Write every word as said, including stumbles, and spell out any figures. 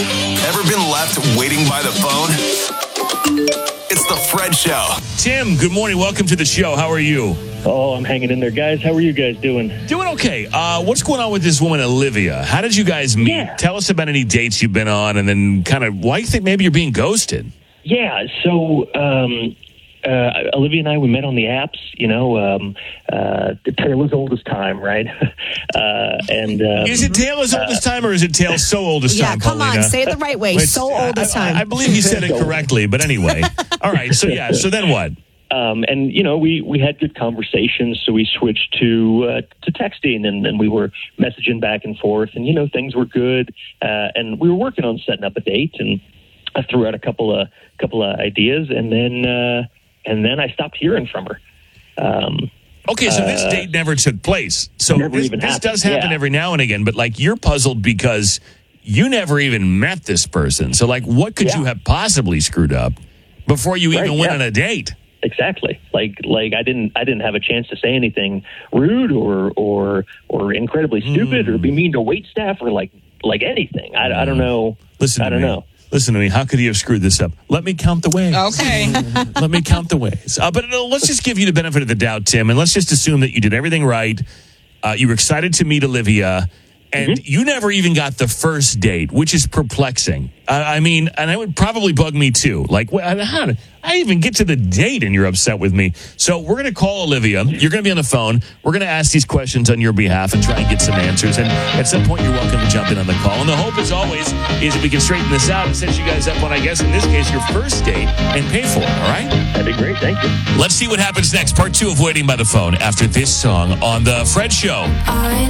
Ever been left waiting by the phone? It's the Fred Show. Tim, good morning. Welcome to the show. How are you? Oh, I'm hanging in there, guys. How are you guys doing? Doing okay. Uh, what's going on with this woman, Olivia? How did you guys meet? Yeah. Tell us about any dates you've been on, and then kind of why you think maybe you're being ghosted. Yeah, so um, uh, Olivia and I, we met on the apps, you know, um, uh, the tale as old as time, right? uh, and um, Is it tale as old as time, or is it tale so old as Yeah, time, come Paulina? on, say it the right way. Wait, So old as I- time. I, I believe you said it correctly, but anyway. All right, so yeah, so then what? Um, and you know, we, we had good conversations, so we switched to uh, to texting, and, and we were messaging back and forth, and you know, things were good, uh, and we were working on setting up a date, and I threw out a couple of couple of ideas, and then uh, and then I stopped hearing from her. Um, Okay, so this uh, date never took place. So never this, even this happened, does happen yeah. every now and again, but like you're puzzled because you never even met this person. So like, what could Yeah. you have possibly screwed up before you Right, even went yeah. on a date? Exactly. Like like I didn't I didn't have a chance to say anything rude or or or incredibly stupid or be mean to wait staff or like like anything. I, I don't know. Listen, I to don't me. know. Listen to me. How could he have screwed this up? Let me count the ways. Okay. Let me count the ways. Uh, but uh, let's just give you the benefit of the doubt, Tim, and let's just assume that you did everything right. Uh, you were excited to meet Olivia, and Mm-hmm. you never even got the first date, which is perplexing. Uh, I mean, and it would probably bug me too. Like, wh- how did I even get to the date and you're upset with me? So we're going to call Olivia. You're going to be on the phone. We're going to ask these questions on your behalf and try and get some answers. And at some point, you're welcome to jump in on the call. And the hope, as always, is that we can straighten this out and set you guys up on, I guess, in this case, your first date and pay for it. All right? That'd be great. Thank you. Let's see what happens next. Part two of Waiting by the Phone after this song on The Fred Show. I